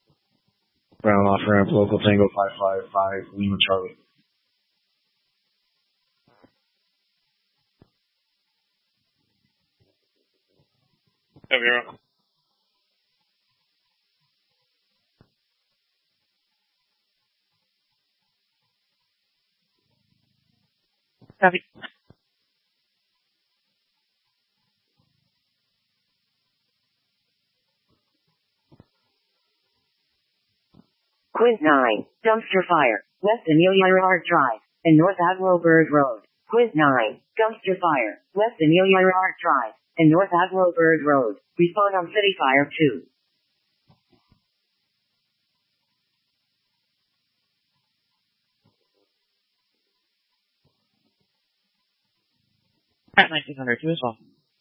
Brown off ramp, local Tango 555, Lima Charlie. Have you? Copy. Quiz 9, dumpster fire, West Amelia Earhart Drive, and North Admiral Byrd Road. Quiz 9, dumpster fire, West Amelia Earhart Drive, and North Admiral Byrd Road. Respond on City Fire 2. At 1902 as well.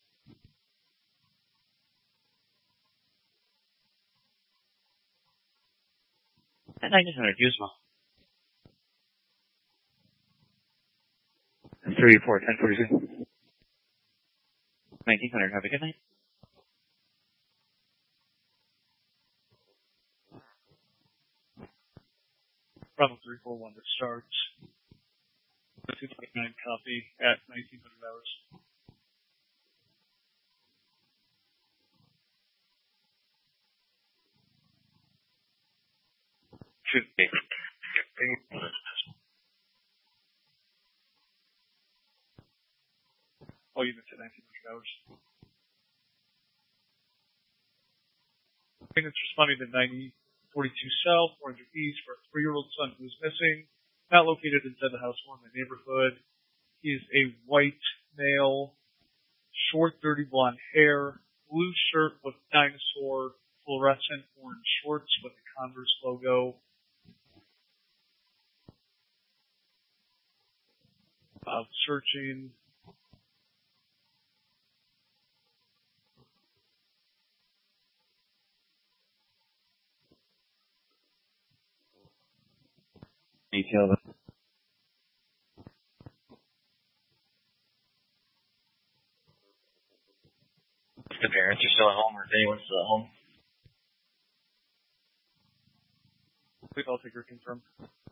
At 1902 as well. 3-4, 1042. 1900, have a good night. Bravo 341 to start. 229 copy at 1900 hours. Should be. All units at 1900 hours. Units responding to 9042 South, 400 East for a 3-year-old son who is missing, not located inside the house or in the neighborhood. He is a white male, short, dirty blonde hair, blue shirt with dinosaur, fluorescent orange shorts with the Converse logo. Searching. Detail. The parents are still at home, or if anyone's still at home. Please, I'll take your confirm.